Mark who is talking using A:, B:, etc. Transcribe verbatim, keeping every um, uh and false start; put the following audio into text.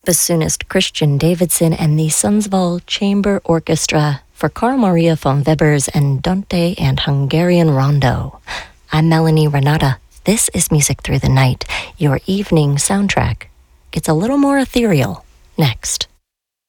A: bassoonist Christian Davidson and the Sundsvall Chamber Orchestra for Carl Maria von Weber's Andante and Hungarian Rondo. I'm Melanie Renata. This is Music Through the Night, your evening soundtrack. It's a little more ethereal next.